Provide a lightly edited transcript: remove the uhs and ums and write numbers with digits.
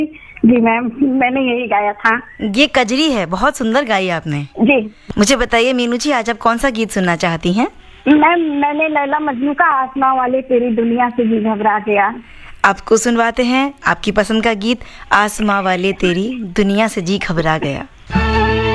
जी ma'am, मैंने यही गाया था। ये कजरी है, बहुत सुंदर गाई आपने। जी मुझे बताइए मीनू जी, आज आप कौन सा गीत सुनना चाहती हैं? मैम, मैंने लैला मजनू का आसमां वाले तेरी दुनिया से भी घबरा गया। आपको सुनवाते हैं आपकी पसंद का गीत, आसमां वाले तेरी दुनिया से जी घबरा गया।